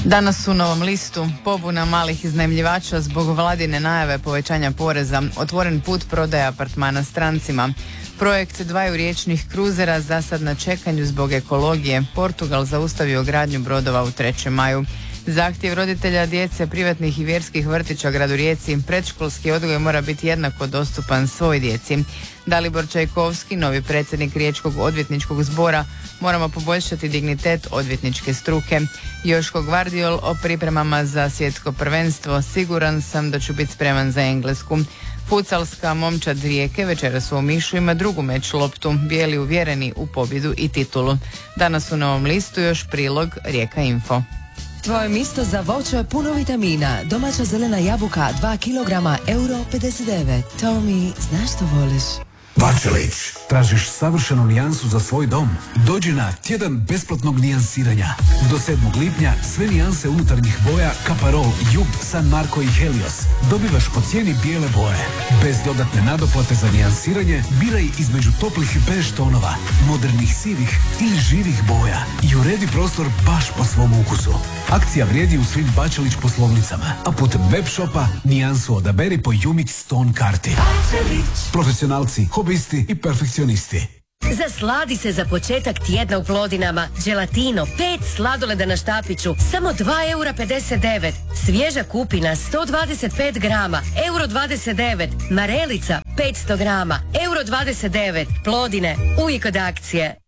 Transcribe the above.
Danas u Novom listu pobuna malih iznajmljivača zbog vladine najave povećanja poreza, otvoren put prodaje apartmana strancima. Projekt dvaju riječnih kruzera zasad na čekanju zbog ekologije. Portugal zaustavio gradnju brodova u 3. maju. Zahtjev roditelja djece privatnih i vjerskih vrtića u gradu Rijeci, predškolski odgoj mora biti jednako dostupan svoj djeci. Dalibor Čajkovski, novi predsjednik Riječkog odvjetničkog zbora, moramo poboljšati dignitet odvjetničke struke. Joško Gvardiol o pripremama za svjetsko prvenstvo, siguran sam da ću biti spreman za Englesku. Fucalska momčad Rijeke večeras u Omišu ima drugu meč loptu, bijeli uvjereni u pobjedu i titulu. Danas u Novom listu još prilog Rijeka Info. Tvoje mjesto za voće puno vitamina. Domaća zelena jabuka 2 kg, €59. Tommy, znaš što voliš? Bačelić, tražiš savršenu nijansu za svoj dom? Dođi na tjedan besplatnog nijansiranja. Do 7. lipnja sve nijanse unutarnjih boja Caparol, Jub, San Marco i Helios dobivaš po cijeni bijele boje. Bez dodatne nadoplate za nijansiranje biraj između toplih bež tonova, modernih sivih ili živih boja i uredi prostor baš po svom ukusu. Akcija vrijedi u svim Bačelić poslovnicama, a putem web shopa nijansu odaberi po Jumix Stone karti. Profesionalci, hobisti i perfekcionisti. Zasladi se za početak tjedna u Plodinama. Gelatino, 5 sladoleda na štapiću, samo €2,59. Svježa kupina, 125 grama, €29. Marelica, 500 grama, €29. Plodine, uvijek od akcije.